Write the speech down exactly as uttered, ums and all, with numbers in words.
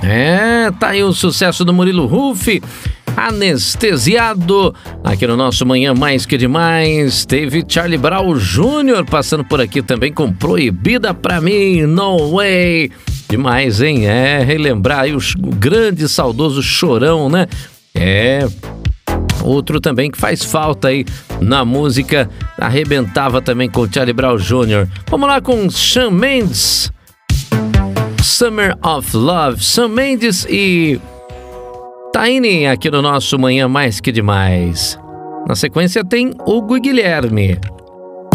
É, tá aí o sucesso do Murilo Huff, Anestesiado, aqui no nosso Manhã Mais Que Demais. Teve Charlie Brown Júnior passando por aqui também com Proibida Pra Mim, No Way. Demais, hein? É, relembrar aí o, o grande, saudoso Chorão, né? É, outro também que faz falta aí na música, arrebentava também com Charlie Brown Júnior Vamos lá com Shawn Mendes, Summer of Love, Shawn Mendes e Tainy aqui no nosso Manhã Mais Que Demais. Na sequência tem Hugo e Guilherme.